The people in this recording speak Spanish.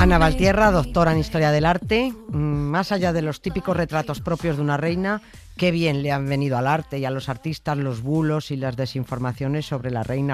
Ana Valtierra, doctora en Historia del Arte. Más allá de los típicos retratos propios de una reina, qué bien le han venido al arte y a los artistas los bulos y las desinformaciones sobre la reina